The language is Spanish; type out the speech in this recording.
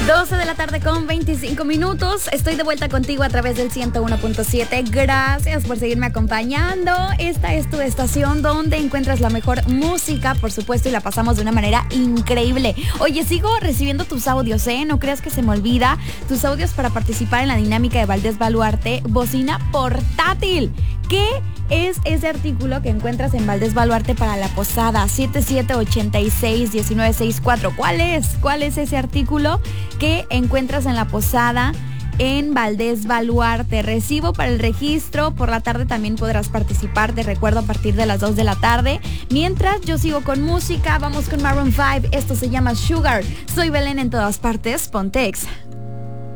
12 de la tarde con 25 minutos. Estoy de vuelta contigo a través del 101.7. Gracias por seguirme acompañando. Esta es tu estación donde encuentras la mejor música, por supuesto, y la pasamos de una manera increíble. Oye, sigo recibiendo tus audios, ¿eh? No creas que se me olvida. Tus audios para participar en la dinámica de Valdés Baluarte, bocina portátil. ¿Qué es ese artículo que encuentras en Valdés Baluarte para la posada? 7786-1964. ¿Cuál es? ¿Cuál es ese artículo que encuentras en la posada en Valdés Baluarte? Recibo para el registro. Por la tarde también podrás participar. Te recuerdo, a partir de las 2 de la tarde. Mientras yo sigo con música, vamos con Maroon 5. Esto se llama Sugar. Soy Belén en todas partes. Ponte Exa.